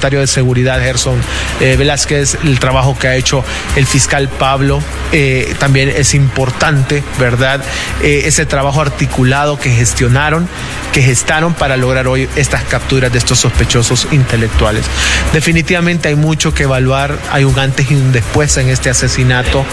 secretario de Seguridad, Gerson Velázquez, el trabajo que ha hecho el fiscal Pablo, también es importante, ¿verdad? Ese trabajo articulado que gestaron para lograr hoy estas capturas de estos sospechosos intelectuales. Definitivamente hay mucho que evaluar, hay un antes y un después en este asesinato.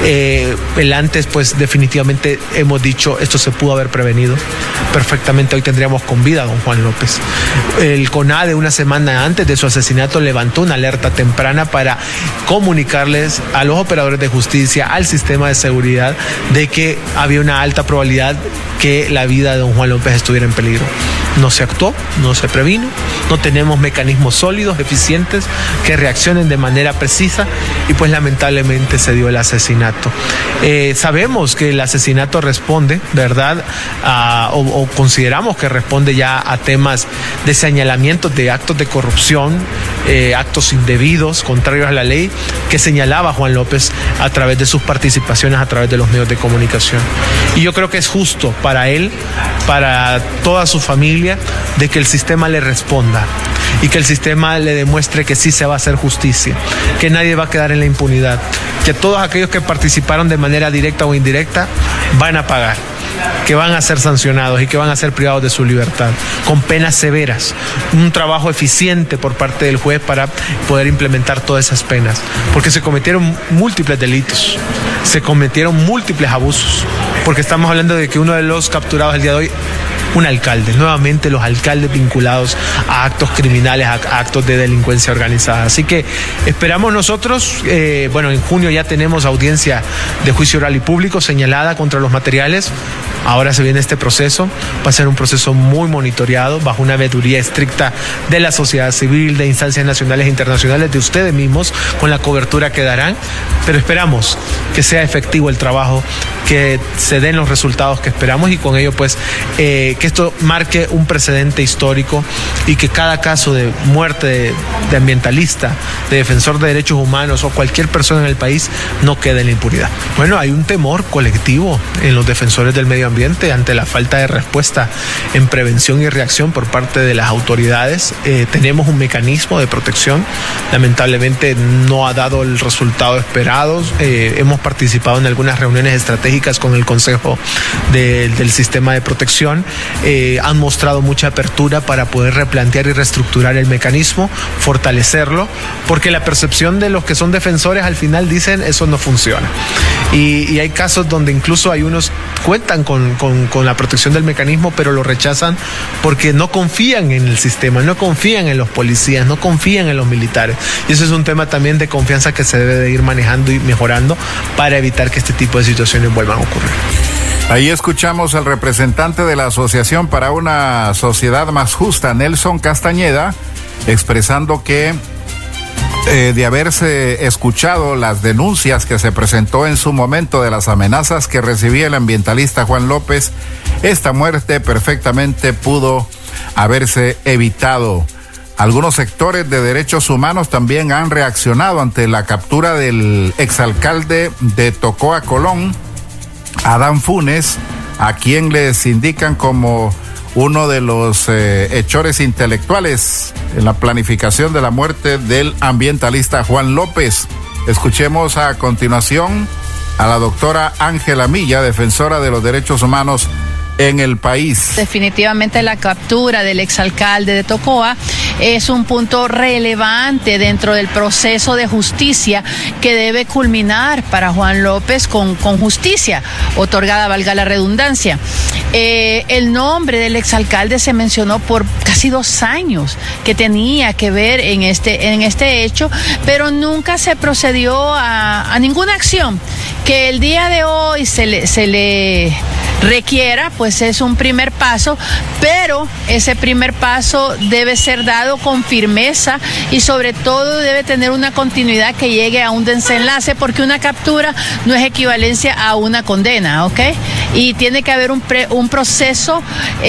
El antes, pues definitivamente hemos dicho, esto se pudo haber prevenido perfectamente, hoy tendríamos con vida a don Juan López. El CONADE, una semana antes de su asesinato, levantó una alerta temprana para comunicarles a los operadores de justicia, al sistema de seguridad, de que había una alta probabilidad que la vida de don Juan López estuviera en peligro. No se actuó, no se previno, no tenemos mecanismos sólidos, eficientes, que reaccionen de manera precisa y pues lamentablemente se dio el asesinato. Sabemos que el asesinato responde, ¿verdad? O consideramos que responde ya a temas de señalamiento de actos de corrupción, actos indebidos, contrarios a la ley, que señalaba Juan López a través de sus participaciones a través de los medios de comunicación. Y yo creo que es justo para él, para toda su familia, de que el sistema le responda y que el sistema le demuestre que sí se va a hacer justicia, que nadie va a quedar en la impunidad, que todos aquellos que participaron de manera directa o indirecta van a pagar, que van a ser sancionados y que van a ser privados de su libertad, con penas severas, un trabajo eficiente por parte del juez para poder implementar todas esas penas, porque se cometieron múltiples delitos, se cometieron múltiples abusos, porque estamos hablando de que uno de los capturados el día de hoy, un alcalde, nuevamente los alcaldes vinculados a actos criminales, a actos de delincuencia organizada. Así que esperamos nosotros, en junio ya tenemos audiencia de juicio oral y público señalada contra los materiales. Ahora se viene este proceso, va a ser un proceso muy monitoreado, bajo una veeduría estricta de la sociedad civil, de instancias nacionales e internacionales, de ustedes mismos, con la cobertura que darán, pero esperamos que sea efectivo el trabajo, que se den los resultados que esperamos y con ello pues que esto marque un precedente histórico y que cada caso de muerte de ambientalista, de defensor de derechos humanos o cualquier persona en el país no quede en la impunidad. Bueno, hay un temor colectivo en los defensores del medio ambiente ante la falta de respuesta en prevención y reacción por parte de las autoridades. Tenemos un mecanismo de protección, lamentablemente no ha dado el resultado esperado. Hemos participado en algunas reuniones estratégicas con el Consejo del Sistema de Protección. Han mostrado mucha apertura para poder replantear y reestructurar el mecanismo, fortalecerlo, porque la percepción de los que son defensores al final dicen eso no funciona. Y hay casos donde incluso hay unos cuentan con la protección del mecanismo, pero lo rechazan porque no confían en el sistema, no confían en los policías, no confían en los militares. Y eso es un tema también de confianza que se debe de ir manejando y mejorando para evitar que este tipo de situaciones vuelvan a ocurrir. Ahí escuchamos al representante de la Asociación para una Sociedad Más Justa, Nelson Castañeda, expresando que de haberse escuchado las denuncias que se presentó en su momento de las amenazas que recibía el ambientalista Juan López, esta muerte perfectamente pudo haberse evitado. Algunos sectores de derechos humanos también han reaccionado ante la captura del exalcalde de Tocoa, Colón, Adán Funes, a quien les indican como uno de los hechores intelectuales en la planificación de la muerte del ambientalista Juan López. Escuchemos a continuación a la doctora Ángela Milla, defensora de los derechos humanos en el país. Definitivamente la captura del exalcalde de Tocoa es un punto relevante dentro del proceso de justicia que debe culminar para Juan López con justicia otorgada, valga la redundancia. El nombre del exalcalde se mencionó por casi 2 años que tenía que ver en este hecho, pero nunca se procedió a ninguna acción. Que el día de hoy se le requiera, pues es un primer paso, pero ese primer paso debe ser dado con firmeza y sobre todo debe tener una continuidad que llegue a un desenlace, porque una captura no es equivalencia a una condena, ¿ok? Y tiene que haber un proceso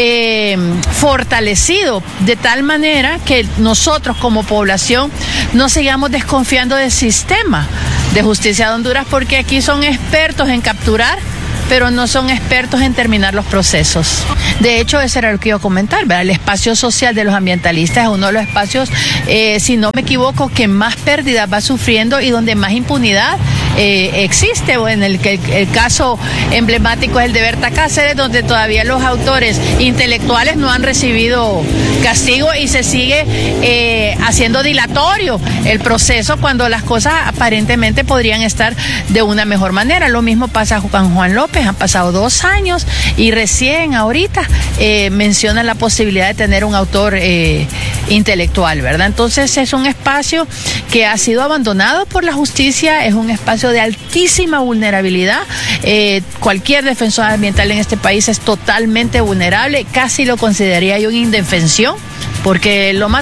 fortalecido de tal manera que nosotros como población no sigamos desconfiando del sistema de justicia de Honduras, porque aquí son expertos en capturar pero no son expertos en terminar los procesos. De hecho, eso era lo que iba a comentar, ¿verdad? El espacio social de los ambientalistas es uno de los espacios, si no me equivoco, que más pérdidas va sufriendo y donde más impunidad existe. Bueno, el caso emblemático es el de Berta Cáceres, donde todavía los autores intelectuales no han recibido castigo y se sigue haciendo dilatorio el proceso cuando las cosas aparentemente podrían estar de una mejor manera. Lo mismo pasa con Juan López, han pasado 2 años y recién ahorita menciona la posibilidad de tener un autor intelectual, ¿verdad? Entonces es un espacio que ha sido abandonado por la justicia, es un espacio de altísima vulnerabilidad. Cualquier defensor ambiental en este país es totalmente vulnerable, casi lo consideraría yo una indefensión, porque los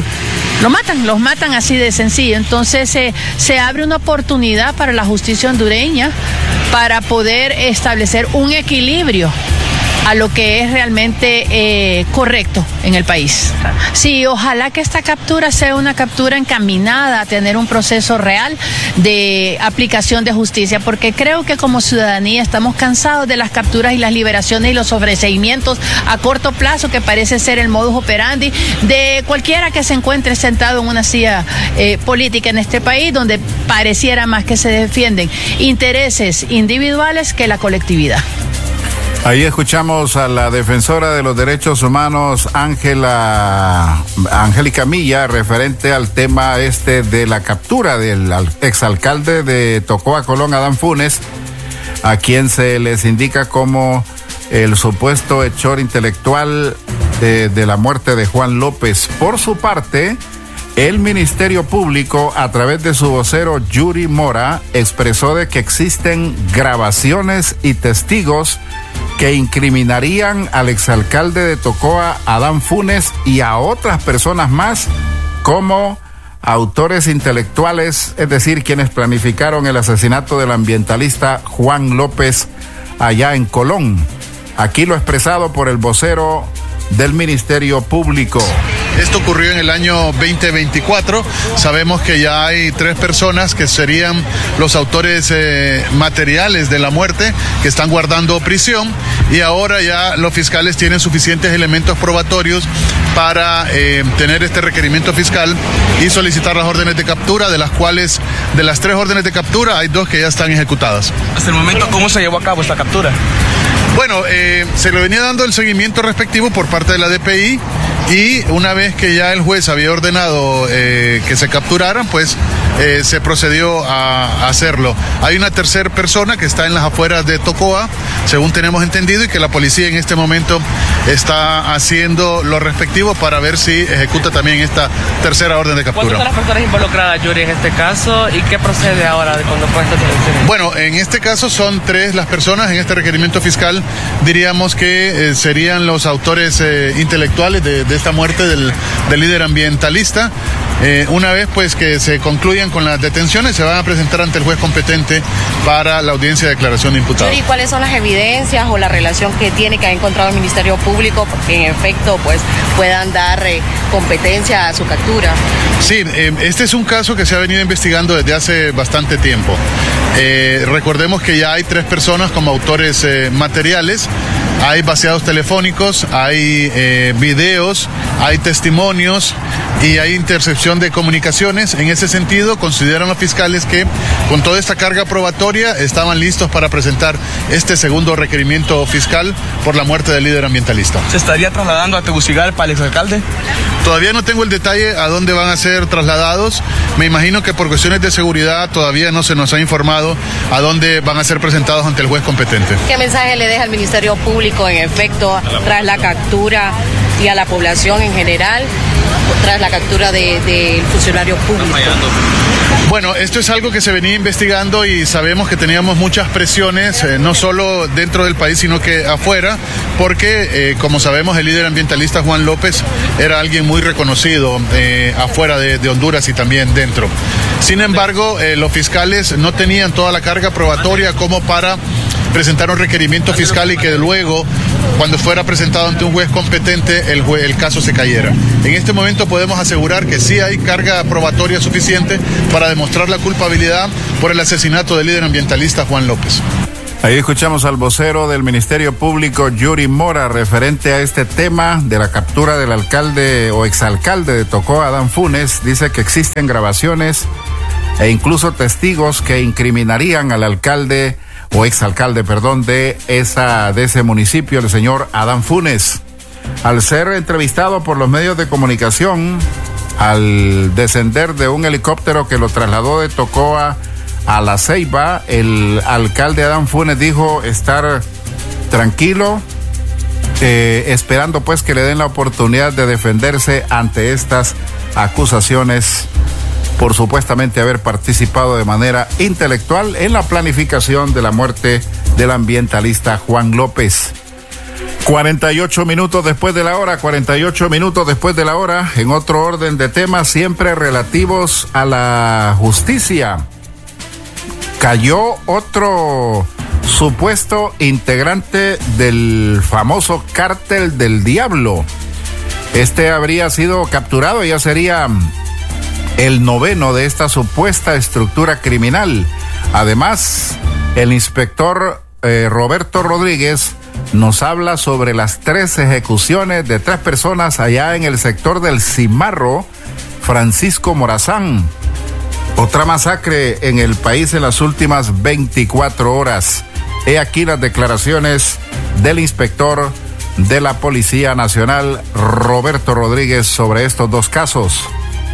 matan así de sencillo. Entonces se abre una oportunidad para la justicia hondureña para poder establecer un equilibrio a lo que es realmente correcto en el país. Sí, ojalá que esta captura sea una captura encaminada a tener un proceso real de aplicación de justicia, porque creo que como ciudadanía estamos cansados de las capturas y las liberaciones y los sobreseimientos a corto plazo, que parece ser el modus operandi de cualquiera que se encuentre sentado en una silla política en este país, donde pareciera más que se defienden intereses individuales que la colectividad. Ahí escuchamos a la defensora de los derechos humanos, Angélica Milla, referente al tema de la captura del exalcalde de Tocoa, Colón, Adán Funes, a quien se les indica como el supuesto hechor intelectual de la muerte de Juan López. Por su parte, el Ministerio Público, a través de su vocero Yuri Mora, expresó de que existen grabaciones y testigos que incriminarían al exalcalde de Tocoa, Adán Funes, y a otras personas más como autores intelectuales, es decir, quienes planificaron el asesinato del ambientalista Juan López allá en Colón. Aquí lo expresado por el vocero del Ministerio Público. Esto ocurrió en el año 2024. Sabemos que ya hay 3 personas que serían los autores materiales de la muerte que están guardando prisión, y ahora ya los fiscales tienen suficientes elementos probatorios para tener este requerimiento fiscal y solicitar las órdenes de captura, de las cuales, de las 3 órdenes de captura, hay 2 que ya están ejecutadas. Hasta el momento, ¿cómo se llevó a cabo esta captura? Bueno, se le venía dando el seguimiento respectivo por parte de la DPI, y una vez que ya el juez había ordenado que se capturaran, pues se procedió a hacerlo. Hay una tercera persona que está en las afueras de Tocoa, según tenemos entendido, y que la policía en este momento está haciendo lo respectivo para ver si ejecuta también esta tercera orden de captura. ¿Cuántas son las personas involucradas, Yuri, en este caso, y qué procede ahora con esta detención? Bueno, en este caso son 3 las personas en este requerimiento fiscal. Diríamos que serían los autores intelectuales de esta muerte del líder ambientalista. Una vez pues que se concluyan con las detenciones, se van a presentar ante el juez competente para la audiencia de declaración de imputado. Yuri, ¿cuáles son las evidencias o la relación que ha encontrado el Ministerio Público que en efecto pues puedan dar competencia a su captura? Sí, este es un caso que se ha venido investigando desde hace bastante tiempo. Recordemos que ya hay 3 personas como autores materiales. Hay vaciados telefónicos, hay videos, hay testimonios y hay intercepción de comunicaciones. En ese sentido, consideran los fiscales que con toda esta carga probatoria estaban listos para presentar este segundo requerimiento fiscal por la muerte del líder ambientalista. ¿Se estaría trasladando a Tegucigalpa el exalcalde? Todavía no tengo el detalle a dónde van a ser trasladados. Me imagino que por cuestiones de seguridad todavía no se nos ha informado a dónde van a ser presentados ante el juez competente. ¿Qué mensaje le deja al Ministerio Público en efecto tras la captura y a la población en general tras la captura del funcionario público? Bueno, esto es algo que se venía investigando y sabemos que teníamos muchas presiones, no solo dentro del país, sino que afuera, porque como sabemos el líder ambientalista Juan López era alguien muy reconocido afuera de Honduras y también dentro. Sin embargo, los fiscales no tenían toda la carga probatoria como para presentar un requerimiento fiscal y que luego, cuando fuera presentado ante un juez competente, el caso se cayera. En este momento podemos asegurar que sí hay carga probatoria suficiente para demostrar la culpabilidad por el asesinato del líder ambientalista Juan López. Ahí escuchamos al vocero del Ministerio Público, Yuri Mora, referente a este tema de la captura del alcalde o exalcalde de Tocoa, Adán Funes. Dice que existen grabaciones e incluso testigos que incriminarían al alcalde o exalcalde, perdón, de ese municipio, el señor Adán Funes. Al ser entrevistado por los medios de comunicación, al descender de un helicóptero que lo trasladó de Tocoa a La Ceiba, el alcalde Adán Funes dijo estar tranquilo, esperando pues que le den la oportunidad de defenderse ante estas acusaciones por supuestamente haber participado de manera intelectual en la planificación de la muerte del ambientalista Juan López. 48 minutos después de la hora, en otro orden de temas siempre relativos a la justicia. Cayó otro supuesto integrante del famoso Cártel del Diablo. Este habría sido capturado, ya sería el 9º de esta supuesta estructura criminal. Además, el inspector Roberto Rodríguez nos habla sobre las 3 ejecuciones de 3 personas allá en el sector del Cimarro, Francisco Morazán. Otra masacre en el país en las últimas 24 horas. He aquí las declaraciones del inspector de la Policía Nacional, Roberto Rodríguez, sobre estos 2 casos.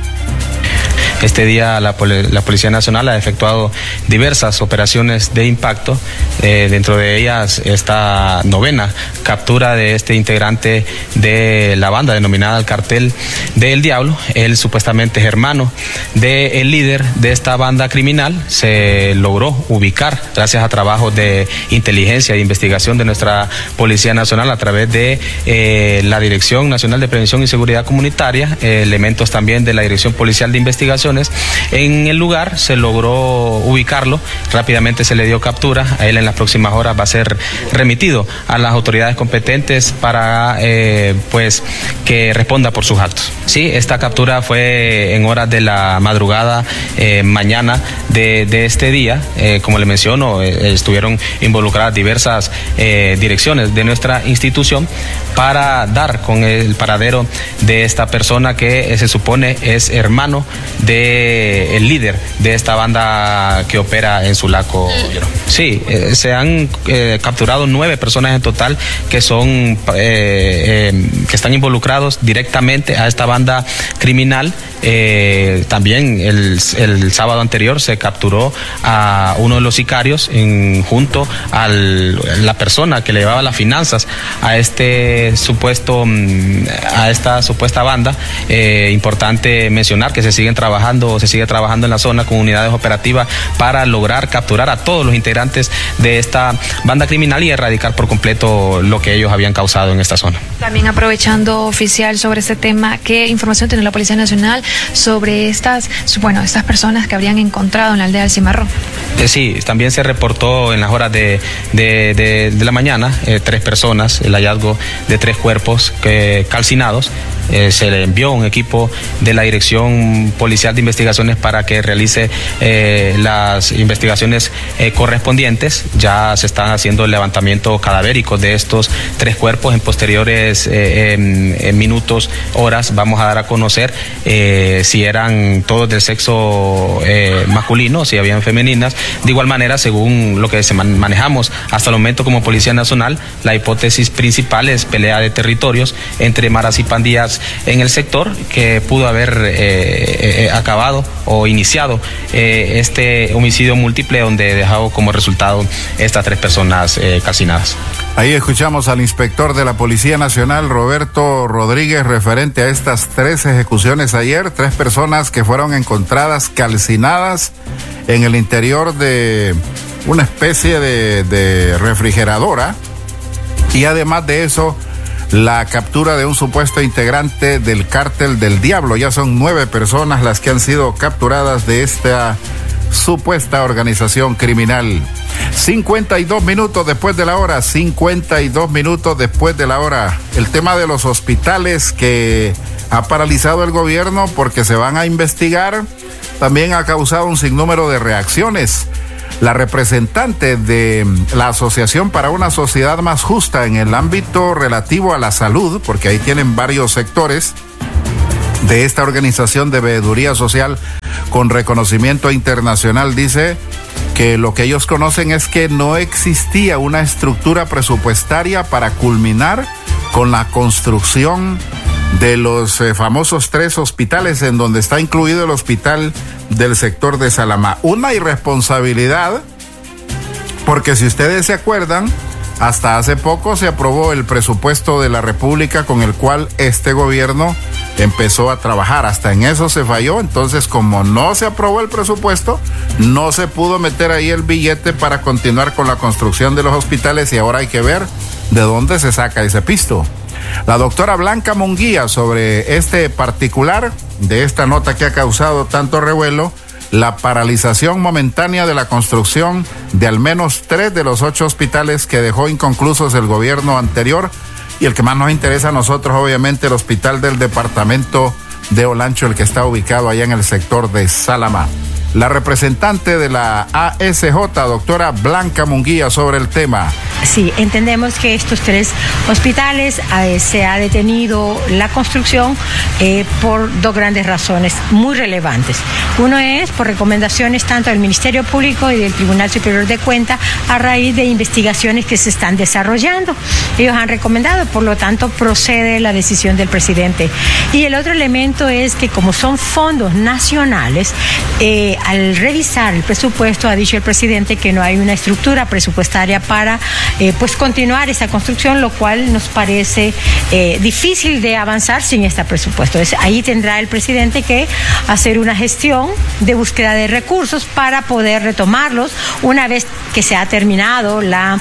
Este día la Policía Nacional ha efectuado diversas operaciones de impacto, dentro de ellas esta 9ª captura de este integrante de la banda denominada el Cartel del Diablo. Él supuestamente es hermano del líder de esta banda criminal. Se logró ubicar gracias a trabajos de inteligencia e investigación de nuestra Policía Nacional a través de la Dirección Nacional de Prevención y Seguridad Comunitaria, elementos también de la Dirección Policial de Investigación. En el lugar se logró ubicarlo, rápidamente se le dio captura. A él en las próximas horas va a ser remitido a las autoridades competentes para pues que responda por sus actos. Sí, esta captura fue en horas de la madrugada mañana de este día. Como le menciono, estuvieron involucradas diversas direcciones de nuestra institución para dar con el paradero de esta persona que se supone es hermano de el líder de esta banda que opera en Sulaco. Sí, se han capturado 9 personas en total que son que están involucrados directamente a esta banda criminal. También el sábado anterior se capturó a uno de los sicarios junto a la persona que le llevaba las finanzas a esta supuesta banda. Importante mencionar que se sigue trabajando en la zona con unidades operativas para lograr capturar a todos los integrantes de esta banda criminal y erradicar por completo lo que ellos habían causado en esta zona. También aprovechando, oficial, sobre este tema, ¿qué información tiene la Policía Nacional sobre estas personas que habrían encontrado en la aldea del Cimarrón? Sí, también se reportó en las horas de la mañana 3 personas, el hallazgo de 3 cuerpos calcinados. Se le envió un equipo de la Dirección Policial de Investigaciones para que realice las investigaciones correspondientes. Ya se están haciendo el levantamiento cadavérico de estos 3 cuerpos. En posteriores minutos, horas, vamos a dar a conocer si eran todos del sexo masculino, si habían femeninas. De igual manera, según lo que manejamos hasta el momento como Policía Nacional, la hipótesis principal es pelea de territorios entre maras y pandillas en el sector, que pudo haber acabado o iniciado este homicidio múltiple, donde dejado como resultado estas 3 personas calcinadas. Ahí escuchamos al inspector de la Policía Nacional, Roberto Rodríguez, referente a estas 3 ejecuciones ayer, 3 personas que fueron encontradas calcinadas en el interior de una especie de refrigeradora, y además de eso, la captura de un supuesto integrante del Cártel del Diablo. Ya son 9 personas las que han sido capturadas de esta supuesta organización criminal. 52 minutos después de la hora, El tema de los hospitales que ha paralizado el gobierno porque se van a investigar, también ha causado un sinnúmero de reacciones. La representante de la Asociación para una Sociedad Más Justa en el ámbito relativo a la salud, porque ahí tienen varios sectores de esta organización de veeduría social con reconocimiento internacional, dice que lo que ellos conocen es que no existía una estructura presupuestaria para culminar con la construcción de los famosos 3 hospitales, en donde está incluido el hospital del sector de Salamá. Una irresponsabilidad, porque si ustedes se acuerdan, hasta hace poco se aprobó el presupuesto de la República con el cual este gobierno empezó a trabajar. Hasta en eso se falló. Entonces, como no se aprobó el presupuesto, no se pudo meter ahí el billete para continuar con la construcción de los hospitales, y ahora hay que ver de dónde se saca ese pisto. La doctora Blanca Munguía, sobre este particular de esta nota que ha causado tanto revuelo, la paralización momentánea de la construcción de al menos 3 de los 8 hospitales que dejó inconclusos el gobierno anterior, y el que más nos interesa a nosotros, obviamente, el hospital del departamento de Olancho, el que está ubicado allá en el sector de Salamá. La representante de la ASJ, doctora Blanca Munguía, sobre el tema. Sí, entendemos que estos 3 hospitales se ha detenido la construcción por 2 grandes razones muy relevantes. Uno es por recomendaciones tanto del Ministerio Público y del Tribunal Superior de Cuentas a raíz de investigaciones que se están desarrollando. Ellos han recomendado, por lo tanto procede la decisión del presidente. Y el otro elemento es que como son fondos nacionales, al revisar el presupuesto ha dicho el presidente que no hay una estructura presupuestaria para continuar esa construcción, lo cual nos parece difícil de avanzar sin este presupuesto. Ahí tendrá el presidente que hacer una gestión de búsqueda de recursos para poder retomarlos una vez que se ha terminado la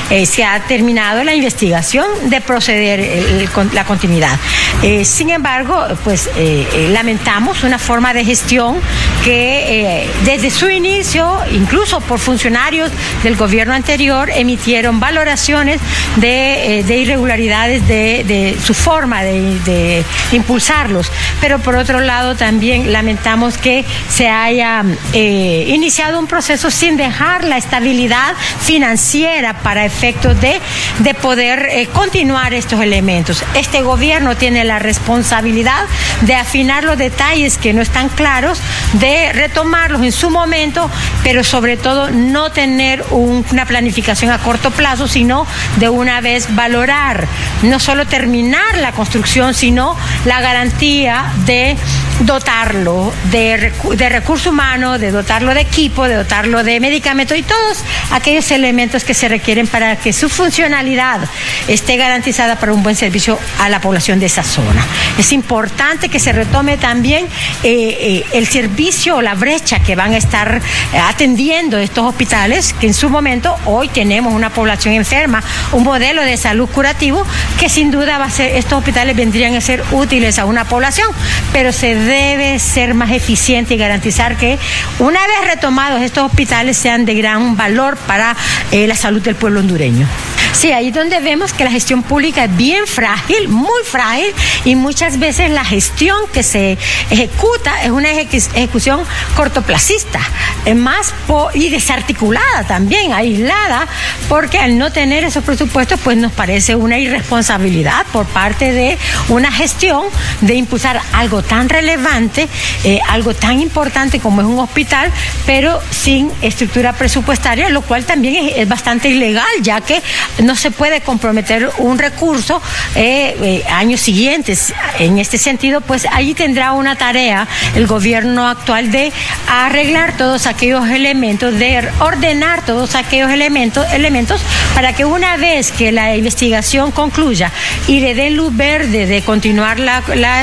investigación, de proceder la continuidad. Sin embargo, lamentamos una forma de gestión que desde su inicio, incluso por funcionarios del gobierno anterior, emitieron valoraciones de irregularidades de su forma de impulsarlos. Pero por otro lado también lamentamos que se haya iniciado un proceso sin dejar la estabilidad financiera para efectos de poder continuar estos elementos. Este gobierno tiene la responsabilidad de afinar los detalles que no están claros, de retomarlos en su momento, pero sobre todo no tener una planificación a corto plazo, sino de una vez valorar, no solo terminar la construcción, sino la garantía de dotarlo de recursos humanos, de dotarlo de equipo, de dotarlo de medicamentos y todos aquellos elementos que se requieren para que su funcionalidad esté garantizada para un buen servicio a la población de esa zona. Es importante que se retome también el servicio o la brecha que van a estar atendiendo estos hospitales, que en su momento hoy tenemos una población enferma, un modelo de salud curativo que sin duda estos hospitales vendrían a ser útiles a una población, pero se debe ser más eficiente y garantizar que una vez retomados estos hospitales sean de gran valor para la salud del pueblo hondureño. Sí, ahí es donde vemos que la gestión pública es bien frágil, muy frágil, y muchas veces la gestión que se ejecuta es una ejecución cortoplacista, y desarticulada también, aislada, porque al no tener esos presupuestos, pues nos parece una irresponsabilidad por parte de una gestión de impulsar algo tan relevante, algo tan importante como es un hospital, pero sin estructura presupuestaria, lo cual también es bastante ilegal, ya que no se puede comprometer un recurso años siguientes. En este sentido, pues ahí tendrá una tarea el gobierno actual de arreglar todos aquellos elementos, de ordenar todos aquellos elementos para que una vez que la investigación concluya y le den luz verde de continuar la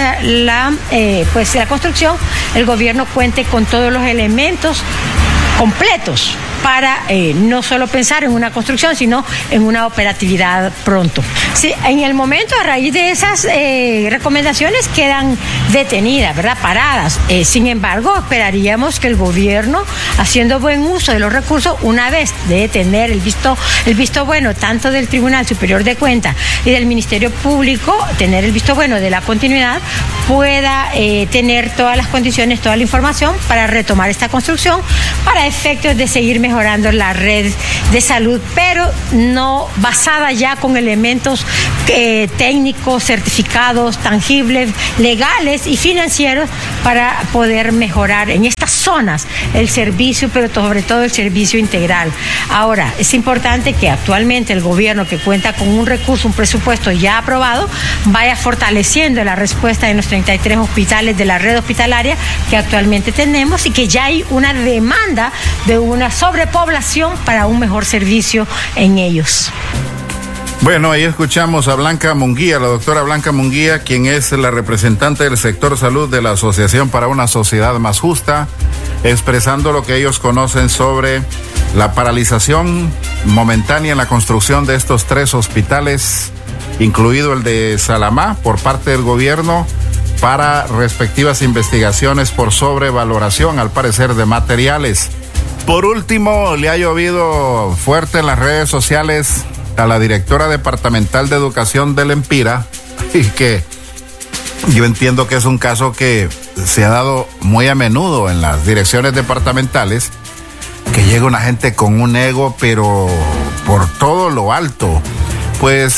construcción, el gobierno cuente con todos los elementos completos para no solo pensar en una construcción, sino en una operatividad pronto. Sí, en el momento, a raíz de esas recomendaciones, quedan detenidas, ¿verdad? Paradas. Sin embargo, esperaríamos que el gobierno, haciendo buen uso de los recursos, una vez de tener el visto bueno tanto del Tribunal Superior de Cuentas y del Ministerio Público, tener el visto bueno de la continuidad, pueda tener todas las condiciones, toda la información para retomar esta construcción, para efectos de seguir mejorando mejorando la red de salud, pero no basada ya con elementos técnicos, certificados, tangibles, legales y financieros para poder mejorar en estas zonas el servicio, pero sobre todo el servicio integral. Ahora, es importante que actualmente el gobierno, que cuenta con un recurso, un presupuesto ya aprobado, vaya fortaleciendo la respuesta de los 33 hospitales de la red hospitalaria que actualmente tenemos y que ya hay una demanda de una sobrepoblación para un mejor servicio en ellos. Bueno, ahí escuchamos a Blanca Munguía, la doctora Blanca Munguía, quien es la representante del sector salud de la Asociación para una Sociedad Más Justa, expresando lo que ellos conocen sobre la paralización momentánea en la construcción de estos 3 hospitales, incluido el de Salamá, por parte del gobierno, para respectivas investigaciones por sobrevaloración, al parecer, de materiales. Por último, le ha llovido fuerte en las redes sociales a la directora departamental de educación del Empira, y que yo entiendo que es un caso que se ha dado muy a menudo en las direcciones departamentales, que llega una gente con un ego, pero por todo lo alto. Pues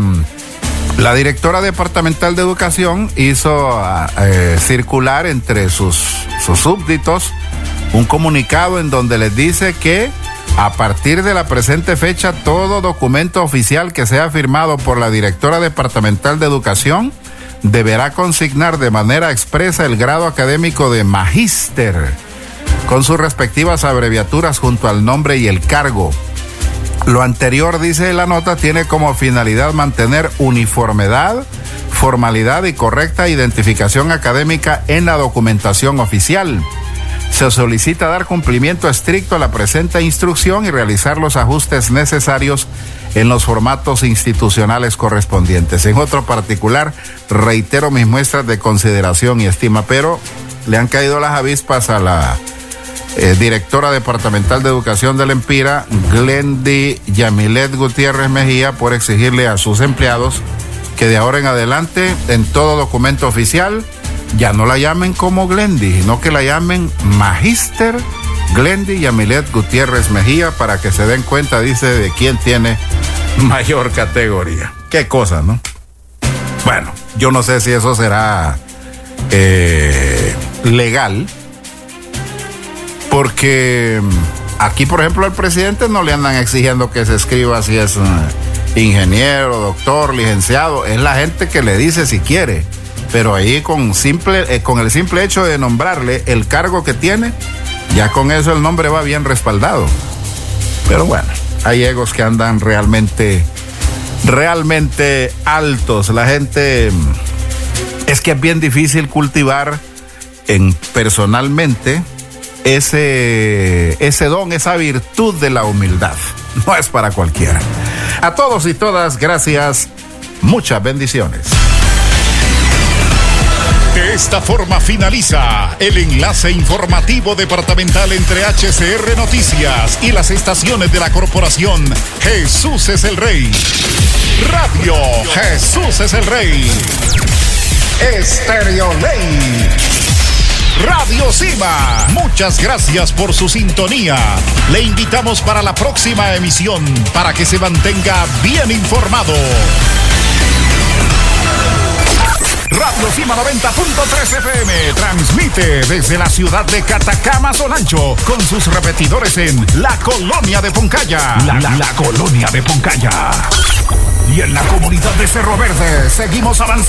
la directora departamental de educación hizo circular entre sus súbditos un comunicado en donde les dice que a partir de la presente fecha, todo documento oficial que sea firmado por la directora departamental de educación deberá consignar de manera expresa el grado académico de magíster, con sus respectivas abreviaturas junto al nombre y el cargo. Lo anterior, dice la nota, tiene como finalidad mantener uniformidad, formalidad y correcta identificación académica en la documentación oficial. Se solicita dar cumplimiento estricto a la presente instrucción y realizar los ajustes necesarios en los formatos institucionales correspondientes. En otro particular, reitero mis muestras de consideración y estima, pero le han caído las avispas a la directora departamental de educación del Empira, Glendy Yamilet Gutiérrez Mejía, por exigirle a sus empleados que de ahora en adelante, en todo documento oficial, ya no la llamen como Glendy, sino que la llamen Magíster Glendy Yamilet Gutiérrez Mejía, para que se den cuenta, dice, de quién tiene mayor categoría. Qué cosa, ¿no? Bueno, yo no sé si eso será legal, porque aquí, por ejemplo, al presidente no le andan exigiendo que se escriba si es ingeniero, doctor, licenciado. Es la gente que le dice si quiere. Pero ahí con el simple hecho de nombrarle el cargo que tiene, ya con eso el nombre va bien respaldado. Pero bueno, hay egos que andan realmente altos. La gente, es que es bien difícil cultivar personalmente ese don, esa virtud de la humildad. No es para cualquiera. A todos y todas, gracias. Muchas bendiciones. De esta forma finaliza el enlace informativo departamental entre HCR Noticias y las estaciones de la corporación Jesús es el Rey. Radio Jesús es el Rey. Estéreo Ley. Radio Cima. Muchas gracias por su sintonía. Le invitamos para la próxima emisión para que se mantenga bien informado. Radio Cima 90.3 FM transmite desde la ciudad de Catacama, Solancho, con sus repetidores en la colonia de Poncaya. La colonia de Poncaya. Y en la comunidad de Cerro Verde seguimos avanzando.